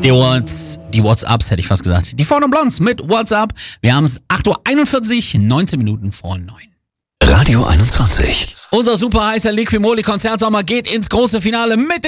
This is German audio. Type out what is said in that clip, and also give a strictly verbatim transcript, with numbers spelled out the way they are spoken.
Die, What's, die WhatsApps hätte ich fast gesagt. Die Four Non Blondes mit WhatsApp. Wir haben es acht Uhr einundvierzig, neunzehn Minuten vor neun. Radio einundzwanzig. Unser super heißer Liquimoli-Konzertsommer geht ins große Finale mit